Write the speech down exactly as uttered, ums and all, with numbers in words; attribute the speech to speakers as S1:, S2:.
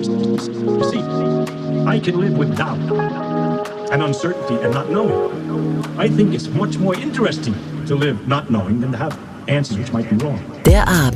S1: You see, I can live with doubt and uncertainty and not knowing. I think it's much more interesting to live not knowing than to have answers which might be wrong.
S2: Der Abend.